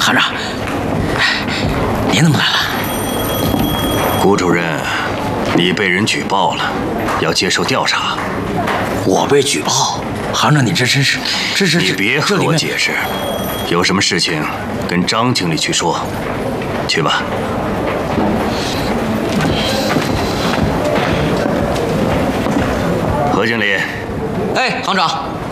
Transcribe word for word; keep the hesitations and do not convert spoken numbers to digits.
行长，您怎么来了？ 顾主任，你被人举报了，要接受调查。 我被举报？行长，你这真是，这是你别和我解释，有什么事情跟张经理去说，去吧。何经理。 哎，行长。